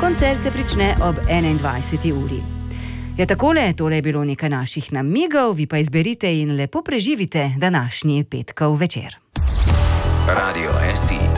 Koncert se prične ob 21. uri. Ja, tole je bilo nekaj naših namigov, vi pa izberite in lepo preživite današnji petkov večer. Radio SI.